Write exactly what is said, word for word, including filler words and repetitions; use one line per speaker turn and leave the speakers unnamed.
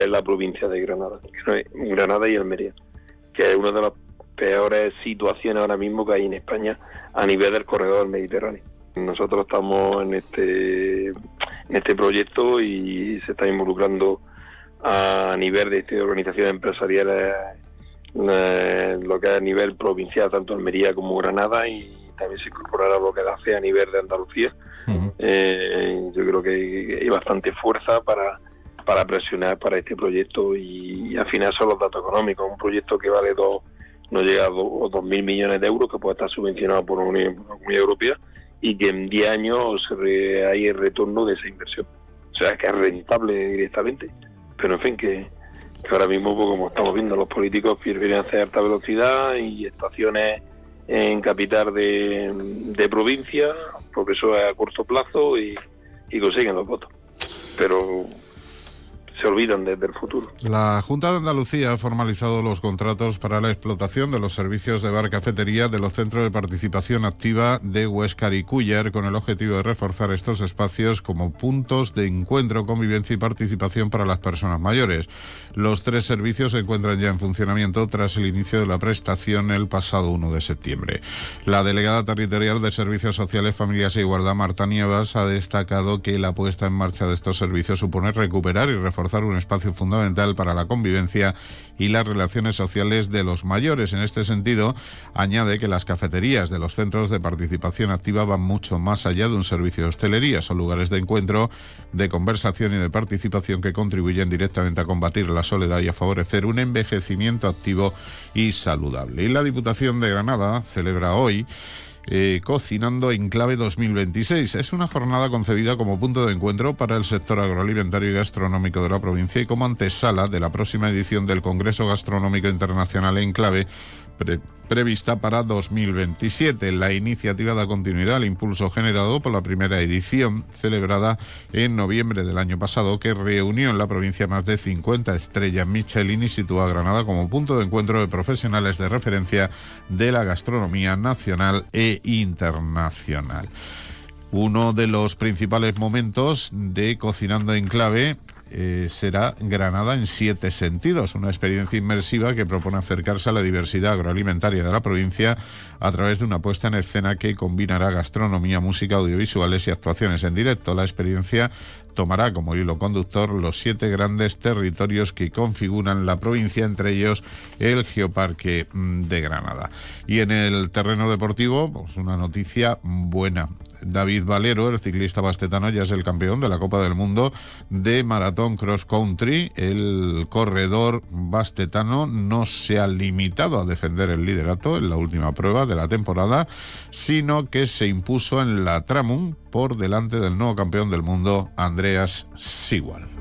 es la provincia de Granada, Granada y Almería, que es una de las peores situaciones ahora mismo que hay en España a nivel del corredor Mediterráneo. Nosotros estamos en este en este proyecto y se está involucrando a nivel de, de organizaciones empresariales, eh, lo que es a nivel provincial, tanto Almería como Granada, y también se incorporará lo que hace a nivel de Andalucía. Uh-huh. Eh, yo creo que hay bastante fuerza para, para presionar para este proyecto, y, y al final son los datos económicos. Un proyecto que vale dos, no llega a dos mil millones de euros, que puede estar subvencionado por la Unión, por la Unión Europea, y que en diez años re, hay el retorno de esa inversión. O sea, que es rentable directamente. Pero en fin, que, que ahora mismo, pues, como estamos viendo, los políticos prefieren hacer alta velocidad y estaciones en capital de, de provincia, porque eso es a corto plazo, y, y consiguen los votos. Pero se olvidan desde el futuro.
La Junta de Andalucía ha formalizado los contratos para la explotación de los servicios de bar-cafetería de los centros de participación activa de Huéscar y Cúller, con el objetivo de reforzar estos espacios como puntos de encuentro, convivencia y participación para las personas mayores. Los tres servicios se encuentran ya en funcionamiento tras el inicio de la prestación el pasado uno de septiembre. La delegada territorial de Servicios Sociales, Familias e Igualdad, Marta Nievas, ha destacado que la puesta en marcha de estos servicios supone recuperar y reforzar un espacio fundamental para la convivencia y las relaciones sociales de los mayores. En este sentido, añade que las cafeterías de los centros de participación activa van mucho más allá de un servicio de hostelería. Son lugares de encuentro, de conversación y de participación que contribuyen directamente a combatir la soledad y a favorecer un envejecimiento activo y saludable. Y la Diputación de Granada celebra hoy Eh, Cocinando Enclave dos mil veintiséis. Es una jornada concebida como punto de encuentro para el sector agroalimentario y gastronómico de la provincia y como antesala de la próxima edición del Congreso Gastronómico Internacional Enclave, pre- prevista para dos mil veintisiete. La iniciativa da continuidad al impulso generado por la primera edición, celebrada en noviembre del año pasado, que reunió en la provincia más de cincuenta estrellas Michelin y sitúa a Granada como punto de encuentro de profesionales de referencia de la gastronomía nacional e internacional. Uno de los principales momentos de Cocinando Enclave Eh, será Granada en siete sentidos, una experiencia inmersiva que propone acercarse a la diversidad agroalimentaria de la provincia a través de una puesta en escena que combinará gastronomía, música, audiovisuales y actuaciones en directo. La experiencia tomará como hilo conductor los siete grandes territorios que configuran la provincia, entre ellos el Geoparque de Granada. Y en el terreno deportivo, pues una noticia buena. David Valero, el ciclista bastetano, ya es el campeón de la Copa del Mundo de maratón cross country. El corredor bastetano no se ha limitado a defender el liderato en la última prueba de la temporada, sino que se impuso en la Tramum por delante del nuevo campeón del mundo, Andreas Seawald.